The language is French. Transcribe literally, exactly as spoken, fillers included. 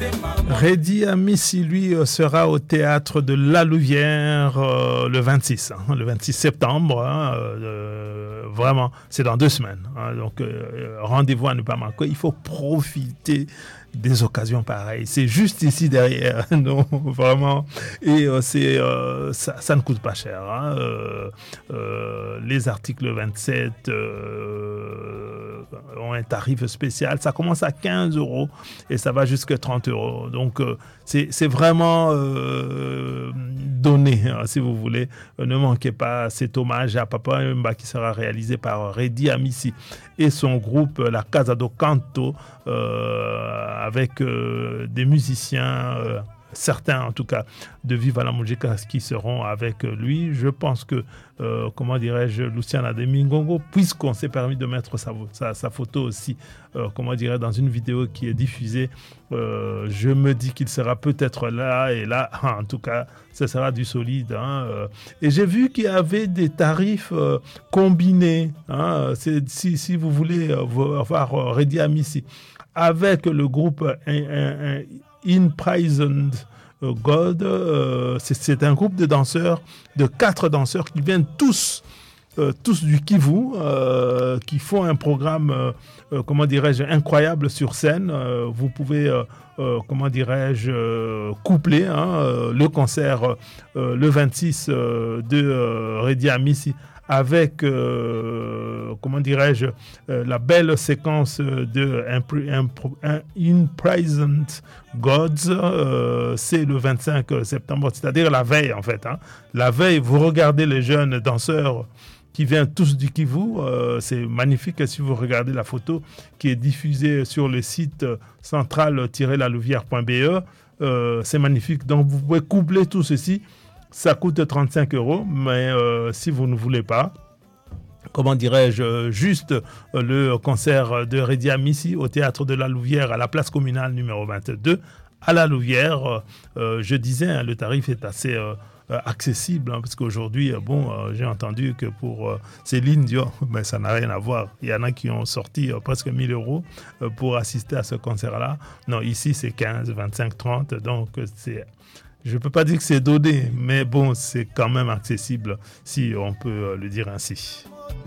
Redi Amissi, lui, sera au théâtre de La Louvière euh, le vingt-six, hein, le vingt-six septembre. Hein, euh, vraiment, c'est dans deux semaines. Hein, donc, euh, rendez-vous à ne pas manquer. Il faut profiter des occasions pareilles. C'est juste ici derrière, non, vraiment. Et euh, c'est, euh, ça, ça ne coûte pas cher. Hein, euh, euh, les articles vingt-sept euh, ont un tarif spécial. Ça commence à quinze euros et ça va jusqu'à trente euros. Donc, euh, c'est, c'est vraiment euh, donné, hein, si vous voulez. Euh, ne manquez pas cet hommage à Papa Wemba qui sera réalisé par Redi Amissi et son groupe, la Casa do Canto, euh, avec euh, des musiciens, euh, certains en tout cas, de Viva la Musica qui seront avec lui. Je pense que, euh, comment dirais-je, Luciana de Mingongo, puisqu'on s'est permis de mettre sa, sa, sa photo aussi, euh, comment dirais-je, dans une vidéo qui est diffusée, euh, je me dis qu'il sera peut-être là, et là, en tout cas, ce sera du solide. Hein, euh. Et j'ai vu qu'il y avait des tarifs euh, combinés. Hein, c'est, si, si vous voulez euh, voir euh, Redi Amissi avec le groupe Imprisoned God, euh, c'est, c'est un groupe de danseurs, de quatre danseurs qui viennent tous, euh, tous du Kivu, euh, qui font un programme, euh, euh, comment dirais-je, incroyable sur scène. Euh, vous pouvez, euh, euh, comment dirais-je, euh, coupler hein, euh, le concert euh, le vingt-six euh, de euh, Redi Amissi avec, euh, comment dirais-je, euh, la belle séquence de Imprisoned Gods, euh, c'est le vingt-cinq septembre, c'est-à-dire la veille en fait. Hein. La veille, vous regardez les jeunes danseurs qui viennent tous du Kivu, euh, c'est magnifique si vous regardez la photo qui est diffusée sur le site central tiret la louvière point b e, euh, c'est magnifique. Donc vous pouvez coupler tout ceci. Ça coûte trente-cinq euros, mais euh, si vous ne voulez pas, comment dirais-je, juste euh, le concert de Redi Amissi au théâtre de la Louvière à la place communale numéro vingt-deux à la Louvière, euh, je disais, hein, le tarif est assez euh, accessible, hein, parce qu'aujourd'hui, euh, bon, euh, j'ai entendu que pour euh, Céline Dion, ben, ça n'a rien à voir. Il y en a qui ont sorti euh, presque mille euros euh, pour assister à ce concert-là. Non, ici, c'est quinze, vingt-cinq, trente, donc c'est... Je ne peux pas dire que c'est donné, mais bon, c'est quand même accessible, si on peut le dire ainsi.